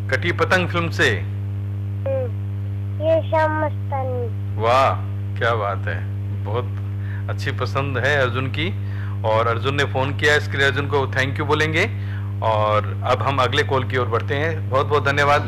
कटी पतंग फिल्म से। ये शाम मस्तानी। वाह, क्या बात है। बहुत अच्छी पसंद है अर्जुन की। और अर्जुन ने फ़ोन किया, इसके लिए अर्जुन को थैंक यू बोलेंगे। और अब हम अगले कॉल की ओर बढ़ते हैं। बहुत बहुत धन्यवाद।